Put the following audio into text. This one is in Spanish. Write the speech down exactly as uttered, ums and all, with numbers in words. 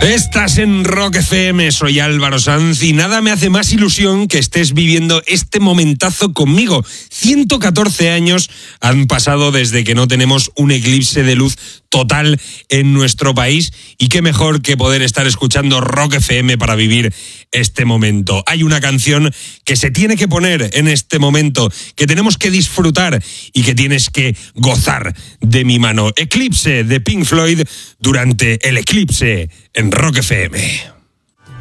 Estás en Rock F M, soy Álvaro Sanz y nada me hace más ilusión que estés viviendo este momentazo conmigo. ciento catorce años han pasado desde que no tenemos un eclipse de luz total en nuestro país y qué mejor que poder estar escuchando Rock F M para vivir este momento. Hay una canción que se tiene que poner en este momento, que tenemos que disfrutar y que tienes que gozar de mi mano. Eclipse de Pink Floyd durante el eclipse en Rock F M.